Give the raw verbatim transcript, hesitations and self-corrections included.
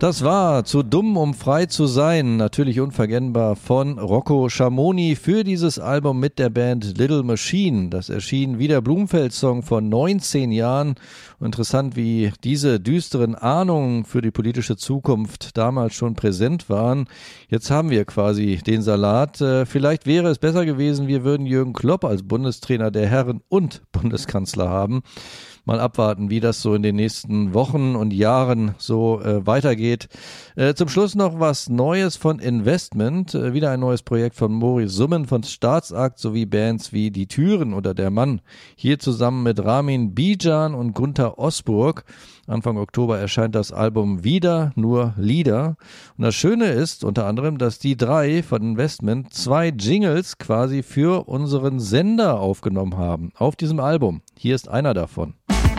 Das war Zu dumm, um frei zu sein, natürlich unverkennbar von Rocco Schamoni für dieses Album mit der Band Little Machine. Das erschien wie der Blumfeld-Song vor neunzehn Jahren. Interessant, wie diese düsteren Ahnungen für die politische Zukunft damals schon präsent waren. Jetzt haben wir quasi den Salat. Vielleicht wäre es besser gewesen, wir würden Jürgen Klopp als Bundestrainer der Herren und Bundeskanzler haben. Mal abwarten, wie das so in den nächsten Wochen und Jahren so äh, weitergeht. Äh, zum Schluss noch was Neues von Investment. Äh, wieder ein neues Projekt von Maurice Summen von Staatsakt sowie Bands wie Die Türen oder Der Mann. Hier zusammen mit Ramin Bijan und Gunther Osburg. Anfang Oktober erscheint das Album Wieder nur Lieder. Und das Schöne ist unter anderem, dass die drei von Investment zwei Jingles quasi für unseren Sender aufgenommen haben auf diesem Album. Hier ist einer davon.